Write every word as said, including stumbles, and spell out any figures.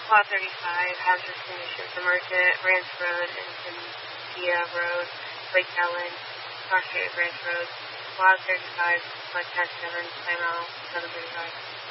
Quad thirty-five, hazardous conditions, Emergent, Ranch Road, and Cynthia Road, Lake Ellen, Cross Street, Ranch Road. Quad thirty-five, Quad ten seven, time out, seven thirty-five.